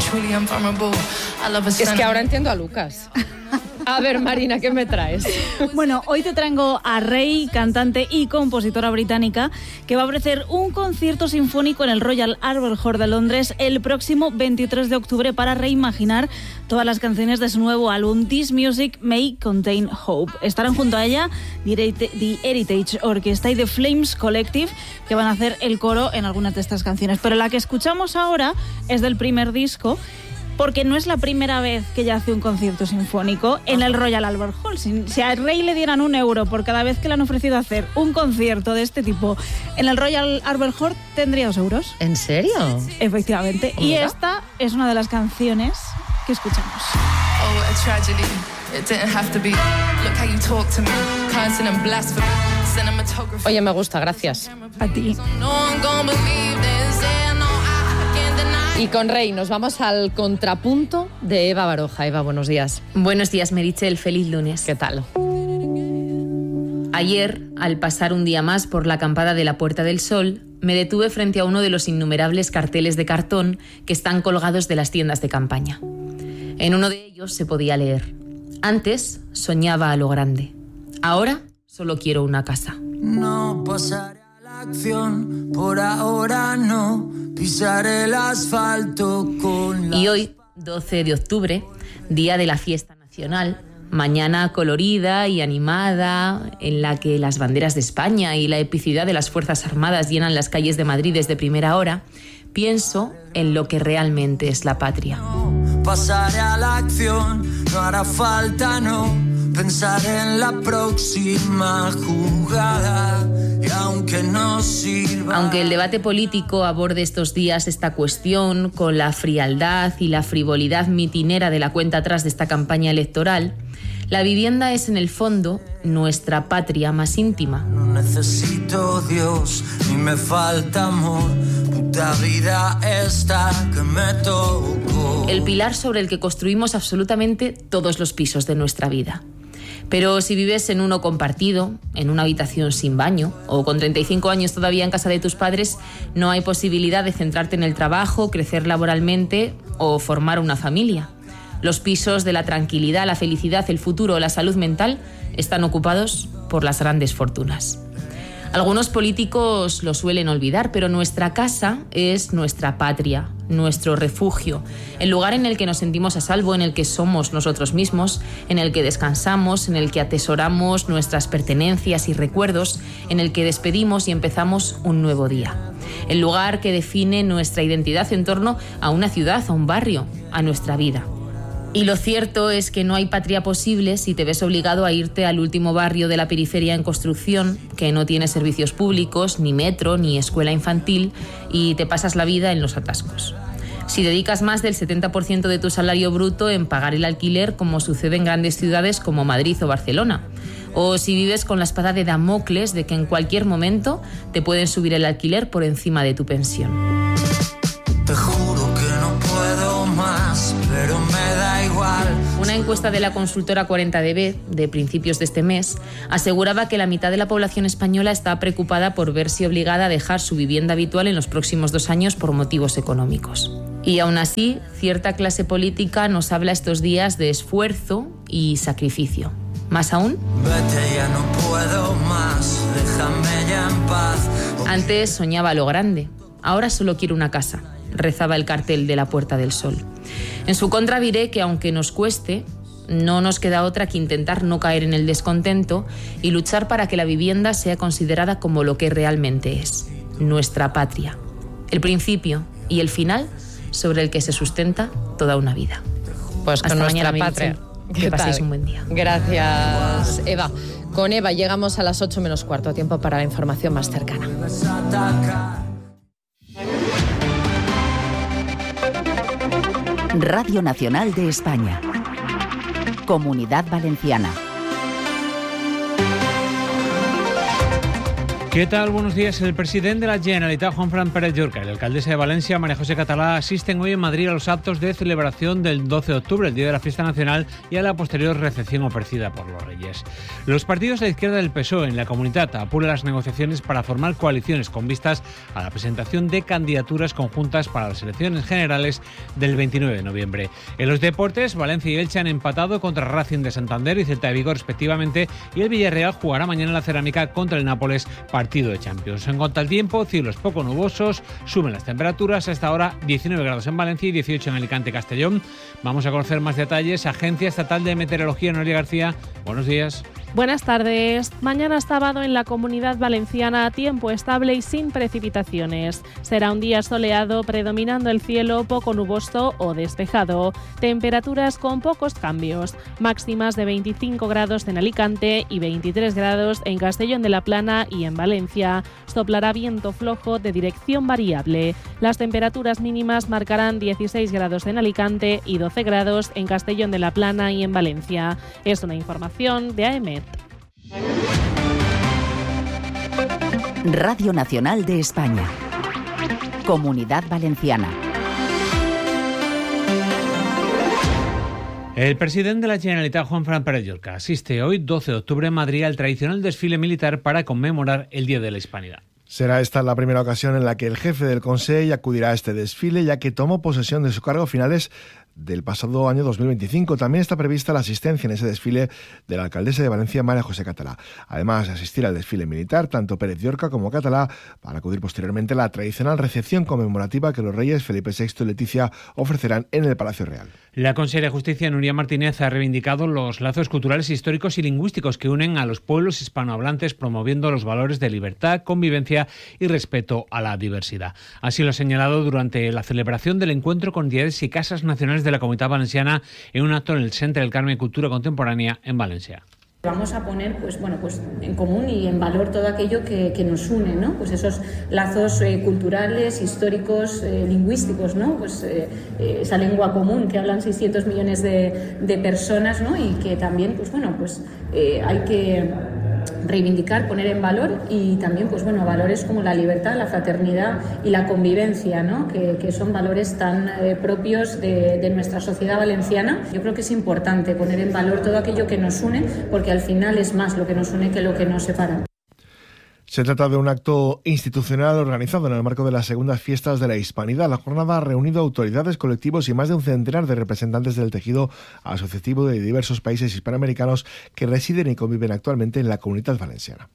Es que ahora entiendo a Lucas. A ver, Marina, ¿qué me traes? Bueno, hoy te traigo a Rey, cantante y compositora británica, que va a ofrecer un concierto sinfónico en el Royal Albert Hall de Londres el próximo 23 de octubre para reimaginar todas las canciones de su nuevo álbum This Music May Contain Hope. Estarán junto a ella The Heritage Orchestra y The Flames Collective, que van a hacer el coro en algunas de estas canciones. Pero la que escuchamos ahora es del primer disco, porque no es la primera vez que ella hace un concierto sinfónico en el Royal Albert Hall. Si a Rey le dieran €1 por cada vez que le han ofrecido hacer un concierto de este tipo en el Royal Albert Hall, tendría €2. ¿En serio? Efectivamente. Mira. Y esta es una de las canciones que escuchamos. Oh, a tragedy. It didn't have to be. Look how you talk to me. Cursing and blasphemy. Cinematography. Oye, me gusta, gracias. A ti. No one gonna believe this. Yeah, no, I can't deny. Y con Rey nos vamos al contrapunto de Eva Baroja. Eva, buenos días. Buenos días, Meritxell. Feliz lunes. ¿Qué tal? Ayer, al pasar un día más por la acampada de la Puerta del Sol, me detuve frente a uno de los innumerables carteles de cartón que están colgados de las tiendas de campaña. En uno de ellos se podía leer: antes soñaba a lo grande, ahora solo quiero una casa. No pasaré a la acción, por ahora no pisaré el asfalto con la... Y hoy, 12 de octubre, día de la fiesta nacional, mañana colorida y animada, en la que las banderas de España y la epicidad de las Fuerzas Armadas llenan las calles de Madrid desde primera hora, pienso en lo que realmente es la patria. Pasaré a la acción, no hará falta, no pensaré en la próxima jugada. Y aunque no sirva... Aunque el debate político aborde estos días esta cuestión con la frialdad y la frivolidad mitinera de la cuenta atrás de esta campaña electoral, la vivienda es en el fondo nuestra patria más íntima. No necesito Dios, ni me falta amor, puta vida esta que me tocó. El pilar sobre el que construimos absolutamente todos los pisos de nuestra vida. Pero si vives en uno compartido, en una habitación sin baño, o con 35 años todavía en casa de tus padres, no hay posibilidad de centrarte en el trabajo, crecer laboralmente o formar una familia. Los pisos de la tranquilidad, la felicidad, el futuro, la salud mental están ocupados por las grandes fortunas. Algunos políticos lo suelen olvidar, pero nuestra casa es nuestra patria, nuestro refugio, el lugar en el que nos sentimos a salvo, en el que somos nosotros mismos, en el que descansamos, en el que atesoramos nuestras pertenencias y recuerdos, en el que despedimos y empezamos un nuevo día. El lugar que define nuestra identidad en torno a una ciudad, a un barrio, a nuestra vida. Y lo cierto es que no hay patria posible si te ves obligado a irte al último barrio de la periferia en construcción, que no tiene servicios públicos, ni metro, ni escuela infantil, y te pasas la vida en los atascos. Si dedicas más del 70% de tu salario bruto en pagar el alquiler, como sucede en grandes ciudades como Madrid o Barcelona. O si vives con la espada de Damocles de que en cualquier momento te pueden subir el alquiler por encima de tu pensión. Te juro que no puedo más, pero me da igual. Una encuesta de la consultora 40DB de principios de este mes aseguraba que la mitad de la población española está preocupada por verse obligada a dejar su vivienda habitual en los próximos 2 años por motivos económicos. Y aún así, cierta clase política nos habla estos días de esfuerzo y sacrificio. ¿Más aún? Vete, ya no puedo más, déjame ya en paz. Antes soñaba lo grande, ahora solo quiero una casa, rezaba el cartel de la Puerta del Sol. En su contra diré que aunque nos cueste, no nos queda otra que intentar no caer en el descontento y luchar para que la vivienda sea considerada como lo que realmente es, nuestra patria. El principio y el final sobre el que se sustenta toda una vida. Pues con hasta nuestra mañana, patria. Que paséis un buen día. Gracias, Eva. Con Eva llegamos a las 8 menos cuarto, tiempo para la información más cercana. Radio Nacional de España. Comunidad Valenciana. ¿Qué tal? Buenos días. El presidente de la Generalitat, Juanfran Pérez Llorca, y la alcaldesa de Valencia, María José Catalá, asisten hoy en Madrid a los actos de celebración del 12 de octubre, el Día de la Fiesta Nacional, y a la posterior recepción ofrecida por los Reyes. Los partidos de la izquierda del PSOE en la Comunitat apuran las negociaciones para formar coaliciones con vistas a la presentación de candidaturas conjuntas para las elecciones generales del 29 de noviembre. En los deportes, Valencia y Elche han empatado contra Racing de Santander y Celta de Vigo respectivamente, y el Villarreal jugará mañana en la Cerámica contra el Nápoles, partido de Champions. En cuanto al tiempo, cielos poco nubosos, suben las temperaturas, hasta ahora 19 grados en Valencia y 18 en Alicante y Castellón. Vamos a conocer más detalles. Agencia Estatal de Meteorología, Noelia García, buenos días. Buenas tardes. Mañana sábado en la Comunidad Valenciana, tiempo estable y sin precipitaciones. Será un día soleado, predominando el cielo poco nuboso o despejado. Temperaturas con pocos cambios. Máximas de 25 grados en Alicante y 23 grados en Castellón de la Plana y en Valencia. Soplará viento flojo de dirección variable. Las temperaturas mínimas marcarán 16 grados en Alicante y 12 grados en Castellón de la Plana y en Valencia. Es una información de AEMET. Radio Nacional de España. Comunidad Valenciana. El presidente de la Generalitat, Juanfran Pérez Llorca, asiste hoy, 12 de octubre, en Madrid al tradicional desfile militar para conmemorar el Día de la Hispanidad. Será esta la primera ocasión en la que el jefe del Consejo acudirá a este desfile, ya que tomó posesión de su cargo a finales del pasado año 2025. También está prevista la asistencia en ese desfile de la alcaldesa de Valencia, María José Catalá. Además de asistir al desfile militar, tanto Pérez Llorca como Catalá van a acudir posteriormente a la tradicional recepción conmemorativa que los reyes Felipe VI y Leticia ofrecerán en el Palacio Real. La consejera de Justicia, Nuria Martínez, ha reivindicado los lazos culturales, históricos y lingüísticos que unen a los pueblos hispanohablantes, promoviendo los valores de libertad, convivencia y respeto a la diversidad. Así lo ha señalado durante la celebración del encuentro con entidades y casas nacionales de la Comunidad Valenciana en un acto en el Centre del Carmen Cultura Contemporánea en Valencia. Vamos a poner pues en común y en valor todo aquello que nos une, ¿no? Pues esos lazos culturales, históricos, lingüísticos, ¿no? Pues esa lengua común que hablan 600 millones de personas, ¿no? Y que también hay que reivindicar, poner en valor, y también valores como la libertad, la fraternidad y la convivencia, ¿no? que son valores tan propios de nuestra sociedad valenciana. Yo creo que es importante poner en valor todo aquello que nos une, porque al final es más lo que nos une que lo que nos separa. Se trata de un acto institucional organizado en el marco de las segundas fiestas de la Hispanidad. La jornada ha reunido autoridades, colectivos y más de un centenar de representantes del tejido asociativo de diversos países hispanoamericanos que residen y conviven actualmente en la Comunidad Valenciana.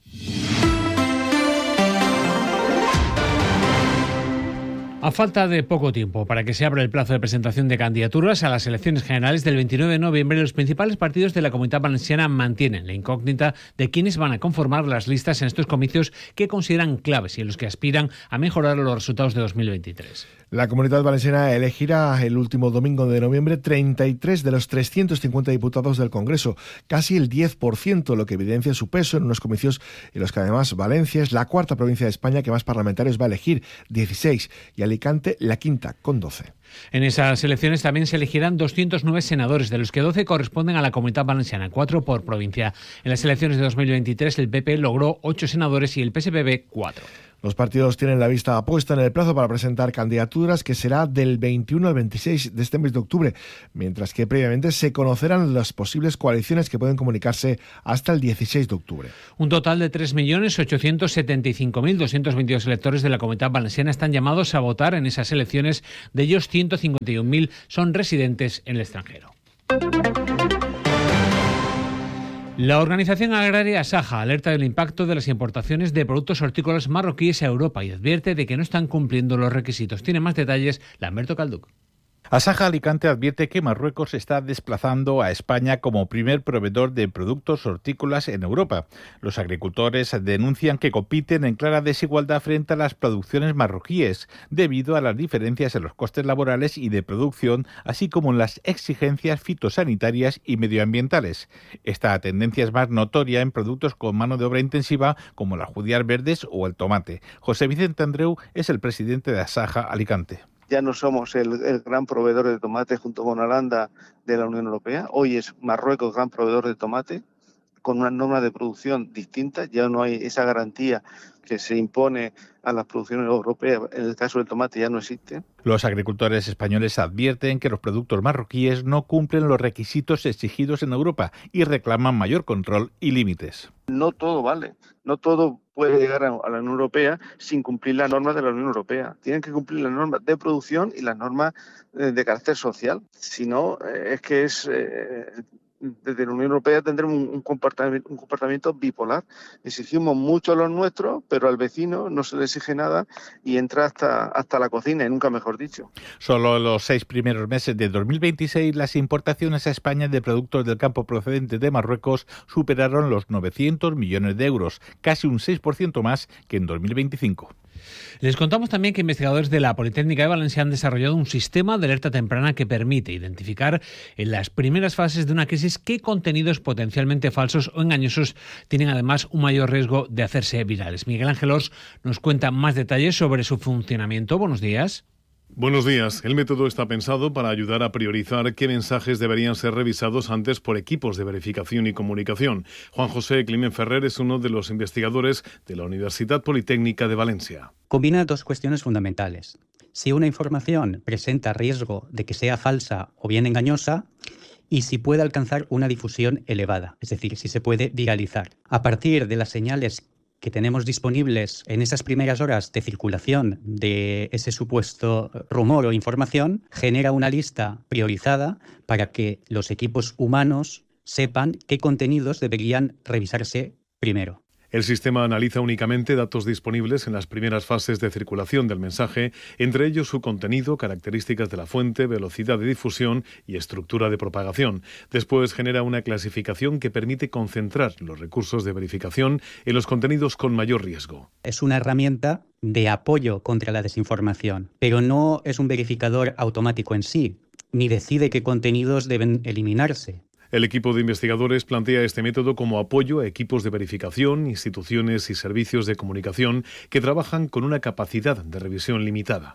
A falta de poco tiempo para que se abra el plazo de presentación de candidaturas a las elecciones generales del 29 de noviembre, los principales partidos de la Comunidad Valenciana mantienen la incógnita de quiénes van a conformar las listas en estos comicios que consideran claves y en los que aspiran a mejorar los resultados de 2023. La Comunidad Valenciana elegirá el último domingo de noviembre 33 de los 350 diputados del Congreso, casi el 10%, lo que evidencia su peso en unos comicios en los que además Valencia es la cuarta provincia de España que más parlamentarios va a elegir, 16, y Alicante la quinta, con 12. En esas elecciones también se elegirán 209 senadores, de los que 12 corresponden a la Comunidad Valenciana, 4 por provincia. En las elecciones de 2023 el PP logró 8 senadores y el PSPB 4. Los partidos tienen la vista puesta en el plazo para presentar candidaturas, que será del 21 al 26 de este mes de octubre, mientras que previamente se conocerán las posibles coaliciones que pueden comunicarse hasta el 16 de octubre. Un total de 3.875.222 electores de la Comunidad Valenciana están llamados a votar en esas elecciones. De ellos, 151.000 son residentes en el extranjero. La organización agraria Asaja alerta del impacto de las importaciones de productos hortícolas marroquíes a Europa y advierte de que no están cumpliendo los requisitos. Tiene más detalles Lamberto Calduc. Asaja Alicante advierte que Marruecos está desplazando a España como primer proveedor de productos hortícolas en Europa. Los agricultores denuncian que compiten en clara desigualdad frente a las producciones marroquíes, debido a las diferencias en los costes laborales y de producción, así como en las exigencias fitosanitarias y medioambientales. Esta tendencia es más notoria en productos con mano de obra intensiva, como las judías verdes o el tomate. José Vicente Andreu es el presidente de Asaja Alicante. Ya no somos el gran proveedor de tomate junto con Holanda de la Unión Europea. Hoy es Marruecos gran proveedor de tomate. con unas normas de producción distintas, ya no hay esa garantía que se impone a las producciones europeas, en el caso del tomate ya no existe. Los agricultores españoles advierten que los productos marroquíes no cumplen los requisitos exigidos en Europa y reclaman mayor control y límites. No todo vale, no todo puede llegar a la Unión Europea sin cumplir las normas de la Unión Europea. Tienen que cumplir las normas de producción y las normas de carácter social. Si no, es que desde la Unión Europea tendremos un comportamiento bipolar. Exigimos mucho a los nuestros, pero al vecino no se le exige nada y entra hasta la cocina, y nunca mejor dicho. Solo en los 6 primeros meses de 2026, las importaciones a España de productos del campo procedentes de Marruecos superaron los 900 millones de euros, casi un 6% más que en 2025. Les contamos también que investigadores de la Politécnica de Valencia han desarrollado un sistema de alerta temprana que permite identificar en las primeras fases de una crisis qué contenidos potencialmente falsos o engañosos tienen además un mayor riesgo de hacerse virales. Miguel Ángel Ors nos cuenta más detalles sobre su funcionamiento. Buenos días. Buenos días. El método está pensado para ayudar a priorizar qué mensajes deberían ser revisados antes por equipos de verificación y comunicación. Juan José Climent Ferrer es uno de los investigadores de la Universidad Politécnica de Valencia. Combina dos cuestiones fundamentales. Si una información presenta riesgo de que sea falsa o bien engañosa, y si puede alcanzar una difusión elevada, es decir, si se puede viralizar. A partir de las señales que tenemos disponibles en esas primeras horas de circulación de ese supuesto rumor o información, genera una lista priorizada para que los equipos humanos sepan qué contenidos deberían revisarse primero. El sistema analiza únicamente datos disponibles en las primeras fases de circulación del mensaje, entre ellos su contenido, características de la fuente, velocidad de difusión y estructura de propagación. Después genera una clasificación que permite concentrar los recursos de verificación en los contenidos con mayor riesgo. Es una herramienta de apoyo contra la desinformación, pero no es un verificador automático en sí, ni decide qué contenidos deben eliminarse. El equipo de investigadores plantea este método como apoyo a equipos de verificación, instituciones y servicios de comunicación que trabajan con una capacidad de revisión limitada.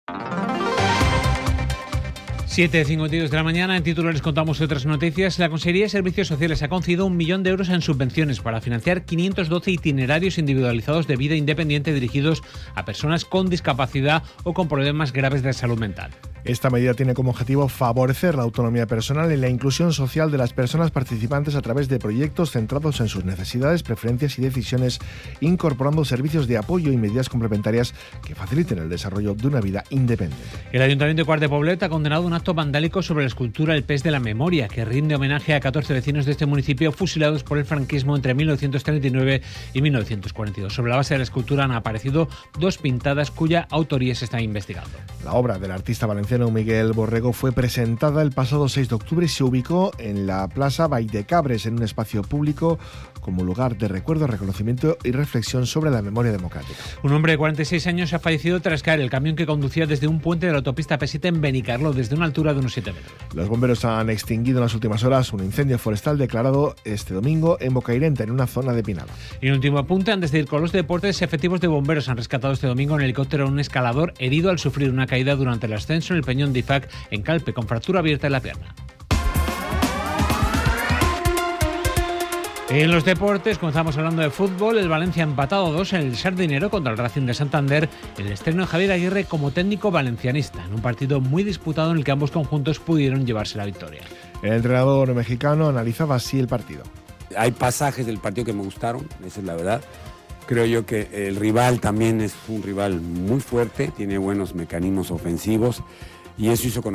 7:52 de la mañana. En titulares contamos otras noticias. La Consejería de Servicios Sociales ha concedido 1 millón de euros en subvenciones para financiar 512 itinerarios individualizados de vida independiente dirigidos a personas con discapacidad o con problemas graves de salud mental. Esta medida tiene como objetivo favorecer la autonomía personal y la inclusión social de las personas participantes a través de proyectos centrados en sus necesidades, preferencias y decisiones, incorporando servicios de apoyo y medidas complementarias que faciliten el desarrollo de una vida independiente. El Ayuntamiento de Quart de Poblet ha condenado un acto vandálico sobre la escultura El Pes de la Memoria, que rinde homenaje a 14 vecinos de este municipio fusilados por el franquismo entre 1939 y 1942. Sobre la base de la escultura han aparecido 2 pintadas cuya autoría se está investigando. La obra del artista valenciano Miguel Borrego fue presentada el pasado 6 de octubre y se ubicó en la Plaza Valldecabres, en un espacio público como lugar de recuerdo, reconocimiento y reflexión sobre la memoria democrática. Un hombre de 46 años ha fallecido tras caer el camión que conducía desde un puente de la autopista P7 en Benicarló, desde una altura de unos 7 metros. Los bomberos han extinguido en las últimas horas un incendio forestal declarado este domingo en Bocairenta, en una zona de Pinada. Y un último apunte, antes de ir con los deportes, efectivos de bomberos han rescatado este domingo en helicóptero a un escalador herido al sufrir una caída durante el ascenso en el Peñón de Ifac, en Calpe, con fractura abierta en la pierna. En los deportes, comenzamos hablando de fútbol. El Valencia ha empatado 2 en el Sardinero contra el Racing de Santander, el estreno de Javier Aguirre como técnico valencianista, en un partido muy disputado en el que ambos conjuntos pudieron llevarse la victoria. El entrenador mexicano analizaba así el partido. Hay pasajes del partido que me gustaron, esa es la verdad. Creo yo que el rival también es un rival muy fuerte, tiene buenos mecanismos ofensivos y eso hizo con